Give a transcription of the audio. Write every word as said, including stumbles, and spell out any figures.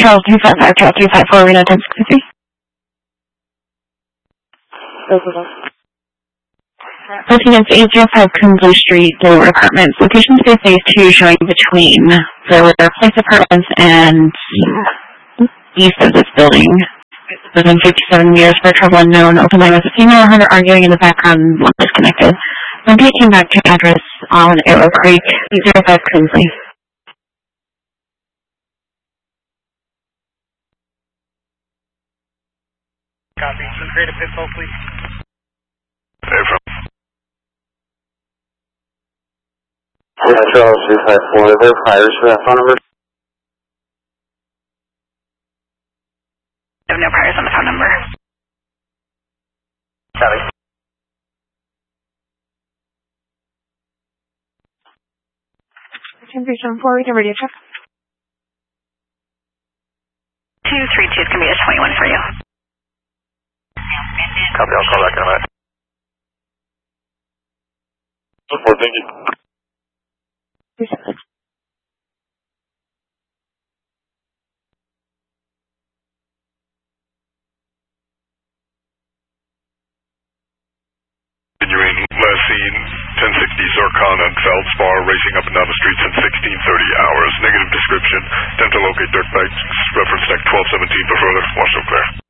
Charles two five five, Charles two five four, Reno ten sixty-three. Looking at eight oh five Coomsley Street, Lower Apartments. Location space phase two showing between the place apartments and east of this building. Within fifty-seven meters for trouble unknown. Open line with a female hunter arguing in the background, one disconnected. Then they came back to address on Arrow Creek, eight oh five Coomsley. Copy. So create a pistol, please. April. Charles two five four, are there fires for that phone number? I have no priors on the phone number. Copy. ten three seven four, we can radio check. two three two is going to be a twenty-one for you. Copy, I'll call back in a minute. Support, thank you. two seven. Continuing, last seen, ten sixty Zorkana and Feldspar racing up and down the street since sixteen thirty hours. Negative description. Attempt to locate dirt bikes. Reference deck twelve seventeen for further. Watch so clear.